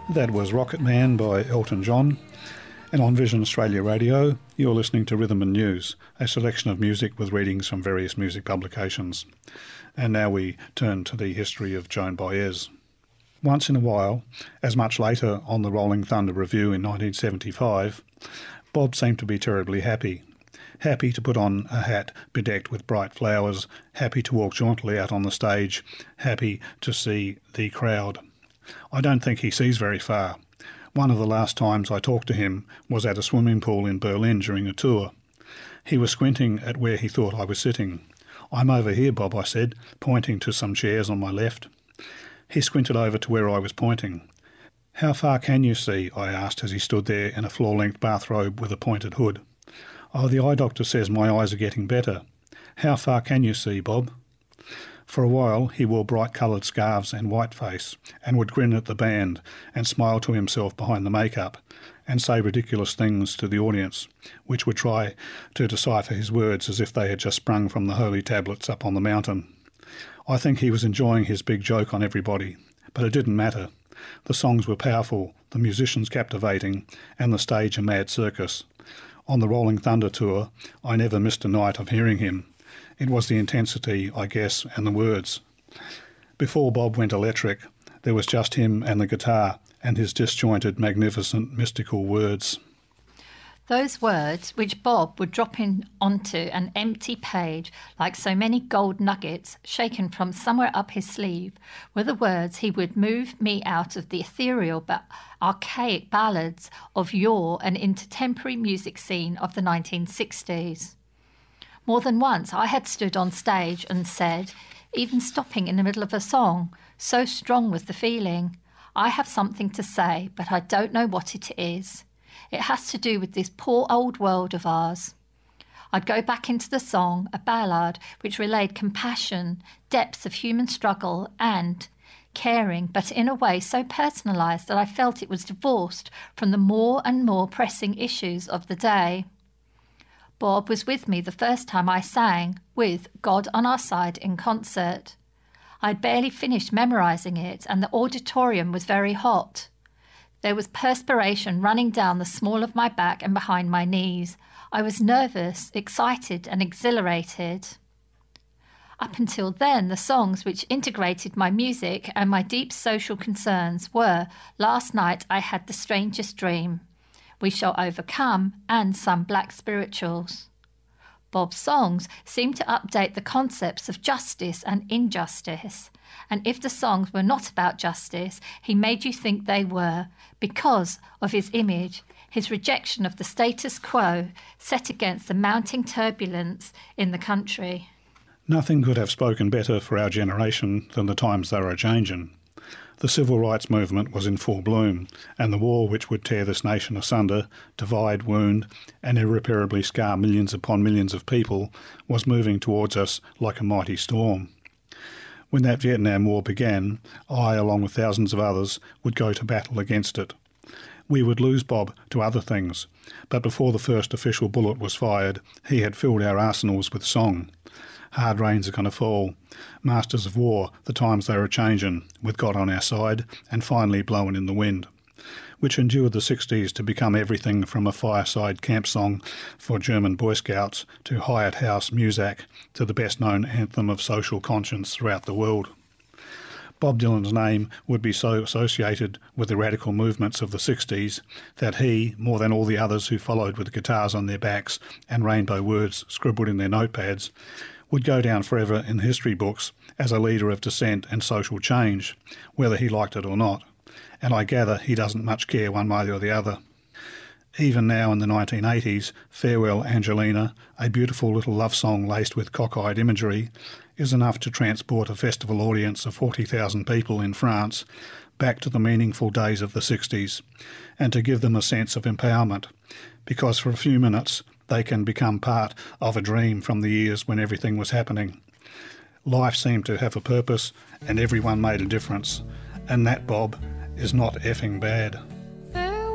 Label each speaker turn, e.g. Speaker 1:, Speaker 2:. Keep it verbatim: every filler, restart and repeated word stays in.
Speaker 1: That was Rocket Man by Elton John. And on Vision Australia Radio, you're listening to Rhythm and News, a selection of music with readings from various music publications. And now we turn to the history of Joan Baez. Once in a while, as much later on the Rolling Thunder Review in nineteen seventy-five, Bob seemed to be terribly happy. Happy to put on a hat bedecked with bright flowers, happy to walk jauntily out on the stage, happy to see the crowd. I don't think he sees very far. One of the last times I talked to him was at a swimming pool in Berlin during a tour. He was squinting at where he thought I was sitting. "I'm over here, Bob," I said, pointing to some chairs on my left. He squinted over to where I was pointing. "How far can you see?" I asked as he stood there in a floor-length bathrobe with a pointed hood. "Oh, the eye doctor says my eyes are getting better." "How far can you see, Bob?" For a while he wore bright-coloured scarves and whiteface, and would grin at the band and smile to himself behind the makeup, and say ridiculous things to the audience, which would try to decipher his words as if they had just sprung from the holy tablets up on the mountain. I think he was enjoying his big joke on everybody, but it didn't matter. The songs were powerful, the musicians captivating, and the stage a mad circus. On the Rolling Thunder tour, I never missed a night of hearing him. It was the intensity, I guess, and the words. Before Bob went electric, there was just him and the guitar and his disjointed, magnificent, mystical words.
Speaker 2: Those words, which Bob would drop in onto an empty page like so many gold nuggets shaken from somewhere up his sleeve, were the words he would move me out of the ethereal but archaic ballads of yore and into temporary music scene of the nineteen sixties. More than once I had stood on stage and said, even stopping in the middle of a song, so strong was the feeling, "I have something to say, but I don't know what it is. It has to do with this poor old world of ours." I'd go back into the song, a ballad which relayed compassion, depth of human struggle and caring, but in a way so personalised that I felt it was divorced from the more and more pressing issues of the day. Bob was with me the first time I sang with God on Our Side in concert. I'd barely finished memorising it and the auditorium was very hot. There was perspiration running down the small of my back and behind my knees. I was nervous, excited and exhilarated. Up until then, the songs which integrated my music and my deep social concerns were Last Night I Had the Strangest Dream, We Shall Overcome, and some black spirituals. Bob's songs seemed to update the concepts of justice and injustice, and if the songs were not about justice, he made you think they were, because of his image, his rejection of the status quo set against the mounting turbulence in the country.
Speaker 1: Nothing could have spoken better for our generation than the times they were a-changin'. The civil rights movement was in full bloom, and the war which would tear this nation asunder, divide, wound, and irreparably scar millions upon millions of people was moving towards us like a mighty storm. When that Vietnam War began, I, along with thousands of others, would go to battle against it. We would lose Bob to other things, but before the first official bullet was fired, he had filled our arsenals with song. Hard Rain's Are Gonna Fall, Masters of War, The Times They Were Changin', With God on Our Side, and finally Blowin' in the Wind, which endured the sixties to become everything from a fireside camp song for German Boy Scouts to Hyatt House Muzak to the best-known anthem of social conscience throughout the world. Bob Dylan's name would be so associated with the radical movements of the sixties that he, more than all the others who followed with guitars on their backs and rainbow words scribbled in their notepads, would go down forever in history books as a leader of dissent and social change, whether he liked it or not, and I gather he doesn't much care one way or the other. Even now in the nineteen eighties, Farewell Angelina, a beautiful little love song laced with cockeyed imagery, is enough to transport a festival audience of forty thousand people in France back to the meaningful days of the sixties, and to give them a sense of empowerment, because for a few minutes they can become part of a dream from the years when everything was happening. Life seemed to have a purpose and everyone made a difference, and that, Bob, is not effing bad.